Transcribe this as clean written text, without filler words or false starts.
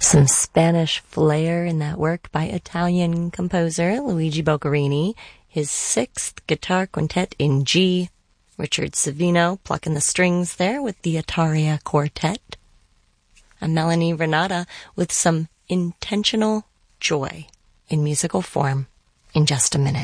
Some Spanish flair in that work by Italian composer Luigi Boccherini, his sixth guitar quintet in G. Richard Savino plucking the strings there with the Ataria Quartet. And Melanie Renata with some intentional joy in musical form in just a minute.